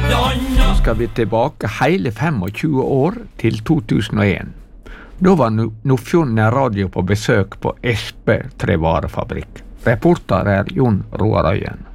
Nå skal vi tilbake hele 25 år til 2001. Da var Nordfjord Radio på besøk på Espe trevarefabrikk. Reporter Jon Roar Øyen.